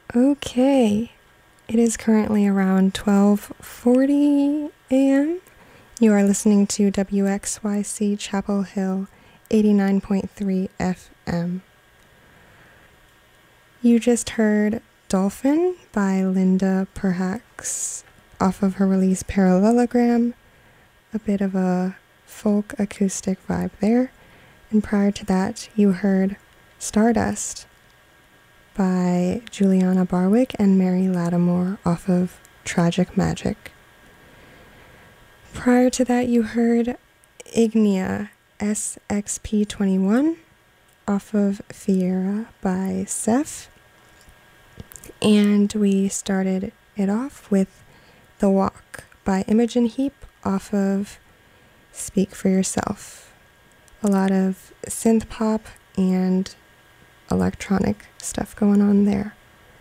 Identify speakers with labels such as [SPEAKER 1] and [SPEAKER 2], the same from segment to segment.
[SPEAKER 1] Okay, it is currently around 12:40 a.m. You are listening to WXYC Chapel Hill 89.3 FM. You just heard Dolphin by Linda Perhacs off of her release Parallelogram, a bit of a folk acoustic vibe there. And prior to that, you heard Stardust by Juliana Barwick and Mary Lattimore off of Tragic Magic. Prior to that, you heard Ignia SXP21 off of Fiera by Seth. And we started it off with The Walk by Imogen Heap off of Speak for Yourself. A lot of synth pop and electronic stuff going on there.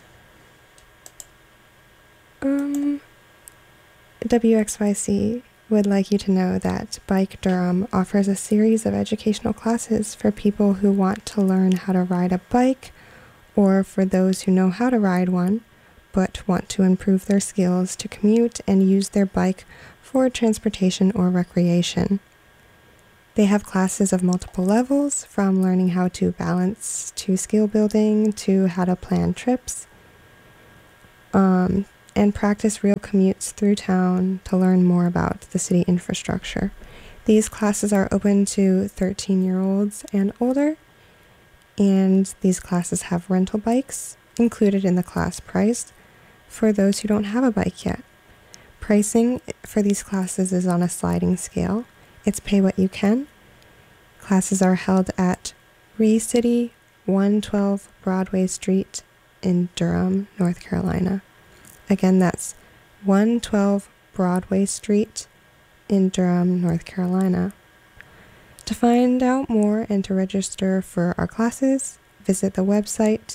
[SPEAKER 1] WXYC would like you to know that Bike Durham offers a series of educational classes for people who want to learn how to ride a bike, or for those who know how to ride one but want to improve their skills to commute and use their bike for transportation or recreation. They have classes of multiple levels, from learning how to balance to skill building to how to plan trips, and practice real commutes through town to learn more about the city infrastructure. These classes are open to 13-year-olds and older, and these classes have rental bikes included in the class price for those who don't have a bike yet. Pricing for these classes is on a sliding scale. It's pay what you can. Classes are held at ReCity, 112 Broadway Street in Durham, North Carolina. Again, that's 112 Broadway Street in Durham, North Carolina. To find out more and to register for our classes, visit the website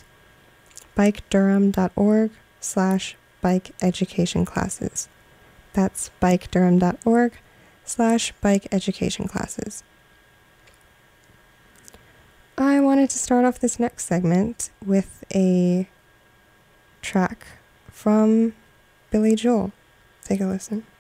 [SPEAKER 1] bikedurham.org/bike education classes. That's bikedurham.org/bike education classes. I wanted to start off this next segment with a track from Billy Joel. Take a listen.